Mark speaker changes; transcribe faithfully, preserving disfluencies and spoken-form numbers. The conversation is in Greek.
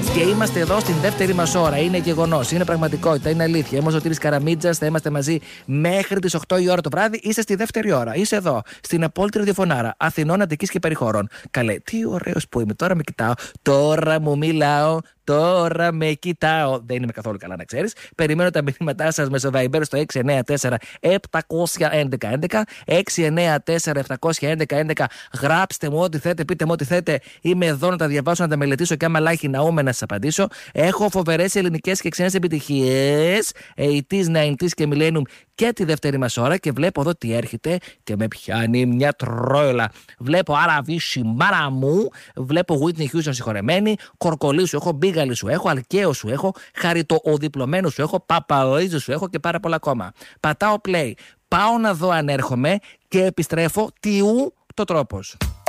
Speaker 1: Και είμαστε εδώ στην δεύτερη μας ώρα. Είναι γεγονός, είναι πραγματικότητα, είναι αλήθεια. Είμαι ο Σωτήρης Καραμίτζας, θα είμαστε μαζί μέχρι τις οκτώ η ώρα το βράδυ. Είσαι στη δεύτερη ώρα. Είσαι εδώ, στην απόλυτη ραδιοφωνάρα Αθηνών, Αττικής και Περιχώρων. Καλέ, τι ωραίος που είμαι. Τώρα με κοιτάω, τώρα μου μιλάω. Τώρα με κοιτάω. Δεν είμαι καθόλου καλά, να ξέρεις. Περιμένω τα μηνύματά σας μέσω Viber στο έξι εννιά τέσσερα επτά ένα ένα ένα ένα. έξι εννιά τέσσερα επτά ένα ένα ένα. Γράψτε μου ό,τι θέλετε, πείτε μου ό,τι θέλετε. Είμαι εδώ να τα διαβάσω, να τα μελετήσω και άμα λάχει ναούμε να σας απαντήσω. Έχω φοβερές ελληνικές και ξένες επιτυχίες. ογδόντα, ενενήντα και Millennium και τη δεύτερη μας ώρα. Και βλέπω εδώ τι έρχεται και με πιάνει μια τρόλα. Βλέπω Αραβίση μάρα μου. Βλέπω Whitney Houston συγχωρεμένη. Κορκολί σου έχω, Μπίγαλη σου έχω, Αλκαίο σου έχω, Χαριτοοδιπλωμένο σου έχω, Παπαοίζο σου έχω και πάρα πολλά ακόμα. Πατάω play. Πάω να δω αν έρχομαι και επιστρέφω τιού το τρόπος.